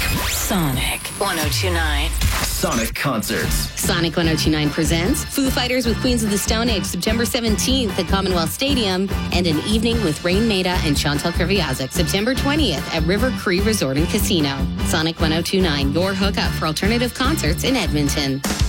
Sonic 1029. Sonic Concerts. Sonic 1029 presents Foo Fighters with Queens of the Stone Age, September 17th at Commonwealth Stadium, and an evening with Rain Maida and Chantal Kreviazuk, September 20th at River Cree Resort and Casino. Sonic 1029, your hookup for alternative concerts in Edmonton.